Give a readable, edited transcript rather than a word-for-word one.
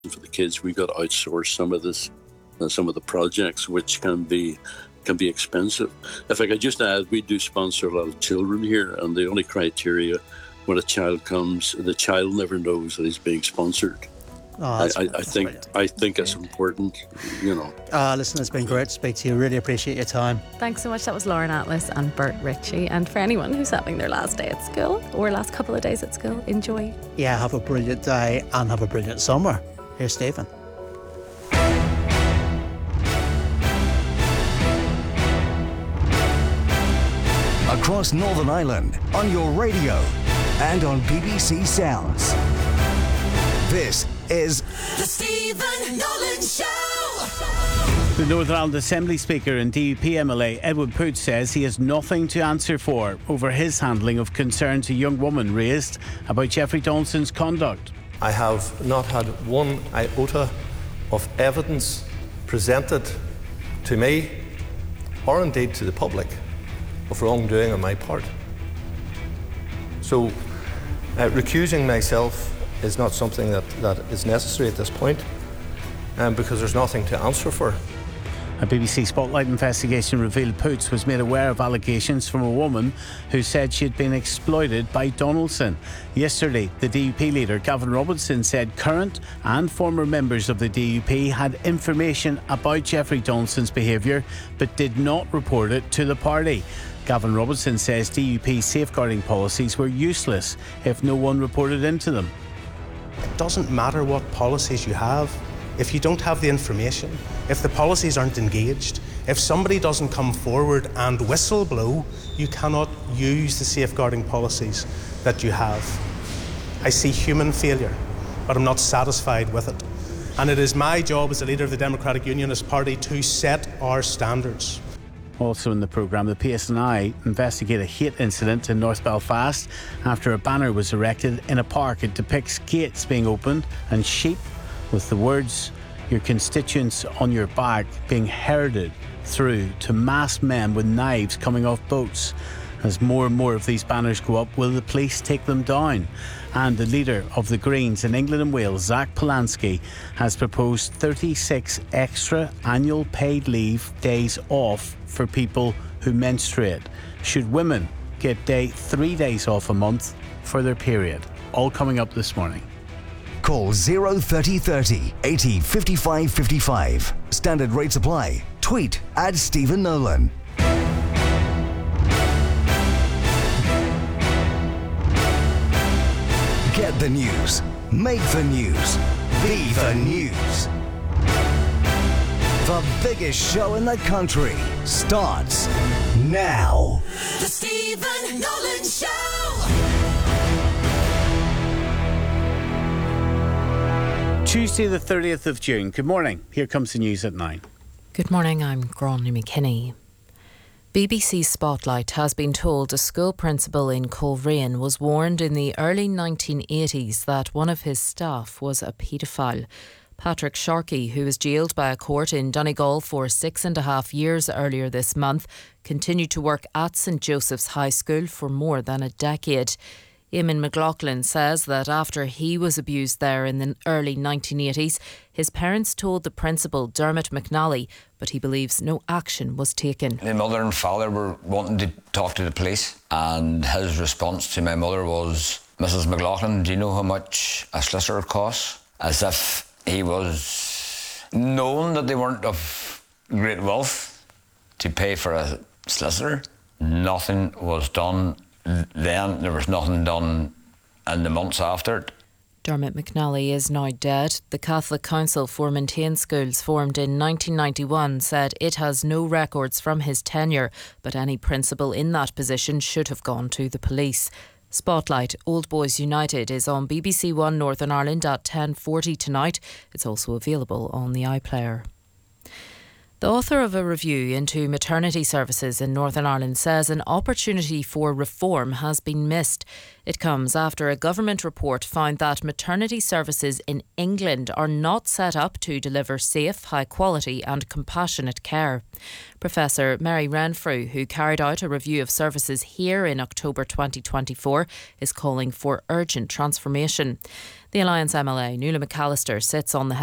for the kids. We've got to outsource some of the projects, which can be expensive. If I could just add, we do sponsor a lot of children here, and the only criteria when a child comes, the child never knows that he's being sponsored. I think it's important, Listen, it's been great to speak to you. Really appreciate your time. Thanks so much. That was Lauren Atlas and Bert Ritchie. And for anyone who's having their last day at school or last couple of days at school, enjoy. Yeah, have a brilliant day and have a brilliant summer. Here's Stephen. Across Northern Ireland, on your radio and on BBC Sounds. This is The Stephen Nolan Show. The Northern Ireland Assembly Speaker and DUP MLA Edward Poots says he has nothing to answer for over his handling of concerns a young woman raised about Jeffrey Donaldson's conduct. I have not had one iota of evidence presented to me, or indeed to the public, of wrongdoing on my part. So, recusing myself is not something that is necessary at this point, because there's nothing to answer for. A BBC Spotlight investigation revealed Poots was made aware of allegations from a woman who said she had been exploited by Donaldson. Yesterday, the DUP leader Gavin Robertson said current and former members of the DUP had information about Jeffrey Donaldson's behaviour but did not report it to the party. Gavin Robertson says DUP safeguarding policies were useless if no one reported into them. It doesn't matter what policies you have if you don't have the information, if the policies aren't engaged, if somebody doesn't come forward and whistle blow, you cannot use the safeguarding policies that you have. I see human failure, but I'm not satisfied with it. And it is my job as the leader of the Democratic Unionist Party to set our standards. Also in the programme, the PSNI investigate a hate incident in North Belfast after a banner was erected in a park. It depicts gates being opened and sheep with the words, "Your constituents on your back," being herded through to masked men with knives coming off boats. As more and more of these banners go up, will the police take them down? And the leader of the Greens in England and Wales, Zach Polanski, has proposed 36 extra annual paid leave days off for people who menstruate. Should women get 3 days off a month for their period? All coming up this morning. Call 03030 80 55 55. Standard rates apply. Tweet at Stephen Nolan. Get the news. Make the news. Be the news. The biggest show in the country starts now. The Stephen Nolan Show. Tuesday the 30th of June. Good morning. Here comes the news at 9. Good morning, I'm Gráinne McKinney. BBC Spotlight has been told a school principal in Coleraine was warned in the early 1980s that one of his staff was a paedophile. Patrick Sharkey, who was jailed by a court in Donegal for 6.5 years earlier this month, continued to work at St Joseph's High School for more than a decade. Eamon McLaughlin says that after he was abused there in the early 1980s, his parents told the principal, Dermot McNally, but he believes no action was taken. My mother and father were wanting to talk to the police, and his response to my mother was, "Mrs. McLaughlin, do you know how much a solicitor costs?" As if he was known that they weren't of great wealth to pay for a solicitor. Nothing was done then. There was nothing done in the months after it. Dermot McNally is now dead. The Catholic Council for Maintained Schools, formed in 1991, said it has no records from his tenure, but any principal in that position should have gone to the police. Spotlight, Old Boys United, is on BBC One Northern Ireland at 10:40 tonight. It's also available on the iPlayer. The author of a review into maternity services in Northern Ireland says an opportunity for reform has been missed. It comes after a government report found that maternity services in England are not set up to deliver safe, high quality and compassionate care. Professor Mary Renfrew, who carried out a review of services here in October 2024, is calling for urgent transformation. The Alliance MLA, Nuala McAllister, sits on the